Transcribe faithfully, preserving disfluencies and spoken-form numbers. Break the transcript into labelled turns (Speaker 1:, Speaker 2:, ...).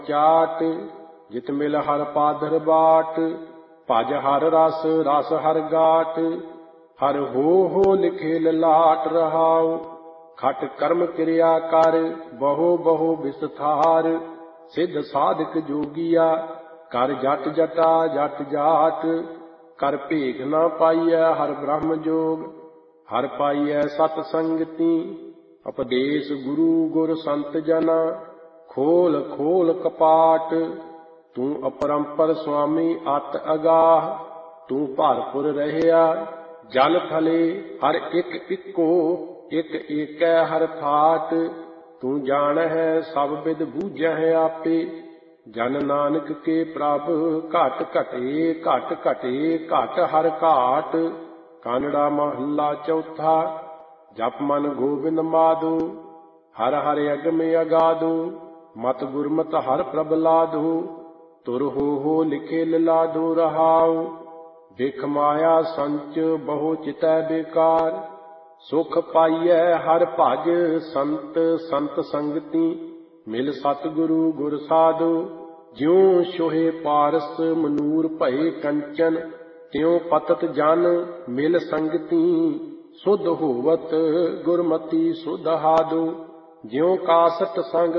Speaker 1: ਚਾਟ ਜਿਤ ਮਿਲ ਹਰ ਪਾਦਰ ਬਾਟ। ਭਜ ਹਰ ਰਸ ਰਸ ਹਰ ਗਾਟ। ਹਰ ਹੋ ਹੋ ਲਿਖੇ ਲਲਾਟ ਰਹਾਉ। ਖਟ ਕਰਮ ਕਿਰਿਆ ਕਰ ਬਹੁ ਬਹੁ ਵਿਸਥਾਰ। ਸਿੱਧ ਸਾਧਕ ਜੋਗੀਆ ਕਰ ਜਟ ਜਟਾ ਜਟ ਜਾਟ। ਕਰ ਭੇਖ ਨਾ ਪਾਈਐ ਹਰ ਬ੍ਰਹਮ ਜੋਗ। ਹਰ ਪਾਈਐ ਸਤ ਸੰਗਤੀ। ਉਪਦੇਸ਼ ਗੁਰੂ ਗੁਰ ਸੰਤ ਜਨਾ। ਖੋਲ ਖੋਲ ਕਪਾਟ। ਤੂੰ ਅਪਰੰਪਰ ਸੁਆਮੀ ਅਤ ਅਗਾਹ। ਤੂੰ ਭਰਪੁਰ ਰਹਿਆ ਜਲ ਥਲੇ। ਹਰ ਇੱਕ ਇੱਕੋ ਇੱਕ ਏਕੈ ਹਰ ਠਾਟ। ਤੂੰ ਜਾਣਹਿ ਸਭ ਬਿਦ ਬੂਝਹਿ ਆਪੇ। ਜਨ ਨਾਨਕ ਕੇ ਪ੍ਰਭ ਘਟ ਘਟੇ ਘਟ ਘਟੇ ਘਟ ਹਰ ਘਾਟ। ਕਾਨੜਾ ਮਹੱਲਾ ਚੌਥਾ। ਜਪ ਮਨ ਗੋਬਿੰਦ ਮਾਧੋ। ਹਰ ਹਰ ਅਗਮ ਅਗਾਧੋ। ਮਤ ਗੁਰਮਤਿ ਹਰ ਪ੍ਰਭ ਲਾਧੋ। ਤੁਰ ਹੋ ਹੋ ਲਿਖੇ ਲਲਾਧੋ ਰਹਾਉ। ਵਿਖ ਮਾਇਆ ਸੰਚ ਬਹੁ ਚਿਤੈ ਬੇਕਾਰ। ਸੁਖ ਪਾਈਐ ਹਰ ਭਜ ਸੰਤ ਸੰਤ ਸੰਗਤੀ। ਮਿਲ ਸਤਿਗੁਰੂ ਗੁਰ ਸਾਧੋ। ਜਿਉ ਛੋਹੇ ਪਾਰਸ ਮਨੂਰ ਭਏ ਕੰਚਨ। ਤਿਉ ਪਤਤ ਜਨ ਮਿਲ ਸੰਗਤੀ। ਸੁਧ ਹੋਵਤ ਗੁਰਮਤੀ ਸੁਧ ਹਾਦੋ। ਜਿਉ ਕਾਸਟ ਸੰਗ